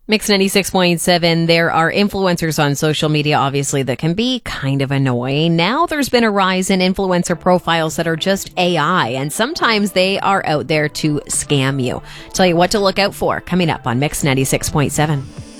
Mix 96.7, there are influencers on social media, obviously, that can be kind of annoying. Now there's been a rise in influencer profiles that are just AI, and sometimes they are out there to scam you. Tell you what to look out for coming up on Mix 96.7.